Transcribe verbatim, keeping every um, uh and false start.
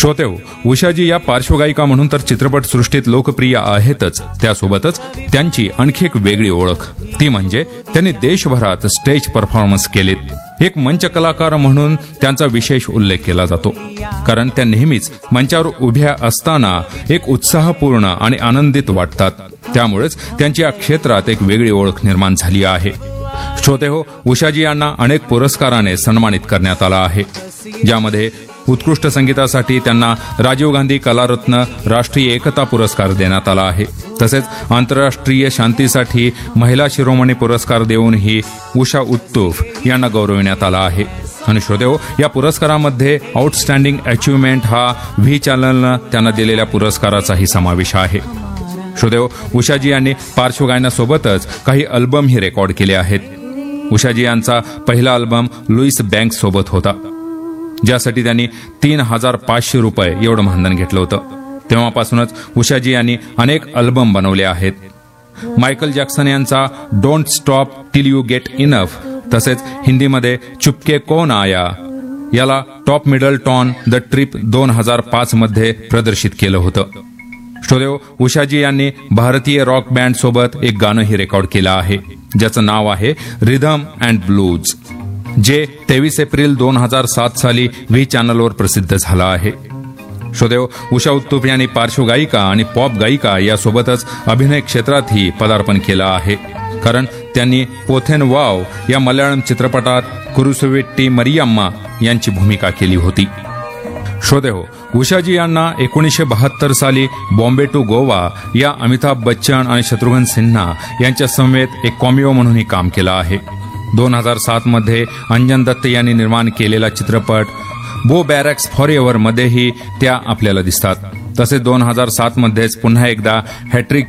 श्रोतेहो, उषाजी या पार्श्वगायिका म्हणून तर चित्रपटसृष्टीत लोकप्रिय आहेतच, त्यासोबतच त्यांची आणखी एक वेगळी ओळख ती म्हणजे त्यांनी देशभरात स्टेज परफॉर्मन्स केलेत. एक मंच कलाकार म्हणून त्यांचा विशेष उल्लेख केला जातो, कारण त्या नेहमीच मंचावर उभ्या असताना एक उत्साहपूर्ण आणि आनंदित वाटतात. त्यामुळेच त्यांची या क्षेत्रात एक वेगळी ओळख निर्माण झाली आहे. श्रोतेहो, उषाजी यांना अनेक पुरस्काराने सन्मानित करण्यात आला आहे, ज्यामध्ये उत्कृष्ट संगीतासाठी त्यांना राजीव गांधी कलारत्न राष्ट्रीय एकता पुरस्कार देण्यात आला आहे. तसेच आंतरराष्ट्रीय शांतीसाठी महिला शिरोमणी पुरस्कार देऊनही उषा उत्तुफ यांना गौरविण्यात आला आहे. आणि श्रोतेहो, या पुरस्कारामध्ये आउटस्टँडिंग अचिव्हमेंट हा व्ही चॅनलनं त्यांना दिलेल्या पुरस्काराचाही समावेश आहे. श्रोतेहो, उषाजी यांनी पार्श्वगायनासोबतच काही अल्बमही रेकॉर्ड केले आहेत. उषाजी यांचा पहिला अल्बम लुईस बँक्स सोबत होता, ज्यासाठी त्यांनी तीन हजार पाचशे रुपये एवढं मानधन घेतलं होतं. तेव्हापासूनच उषाजी यांनी अनेक अल्बम बनवले आहेत. मायकल जॅक्सन यांचा don't stop till you get enough, तसेच हिंदीमध्ये चुपके कौन आया याला top middle ton the trip दोन हजार पाच मध्ये प्रदर्शित केलं होतं. श्रोतेहो, उषाजी यांनी भारतीय रॉक बँड सोबत एक गाणंही रेकॉर्ड केलं आहे, ज्याचं नाव आहे रिदम अँड ब्लूज, जे तेवीस एप्रिल दोन हजार सात साली व्ही चॅनलवर प्रसिद्ध झालं आहे. श्रोतेहो, उषा उत्तुफ यांनी पार्श्वगायिका आणि पॉप गायिका यासोबतच अभिनय क्षेत्रातही पदार्पण केलं आहे, कारण त्यांनी पोथेन वाव या मल्याळम चित्रपटात कुरुसुवेट्टी मरियम्मा यांची भूमिका केली होती. श्रोतेहो, उषाजी यांना एकोणीसशे बहात्तर साली बॉम्बे टू गोवा या अमिताभ बच्चन आणि शत्रुघ्न सिन्हा यांच्या समवेत एक कॉमिओ म्हणूनही काम केलं आहे. दोन हजार सात मध्ये अंजन दत्त यांनी निर्माण केलेला चित्रपट बो बॅरॅक्स फॉर एव्हर मध्येही त्या आपल्याला दिसतात. तसेच दोन हजार सात मध्येच पुन्हा एकदा हॅट्रिक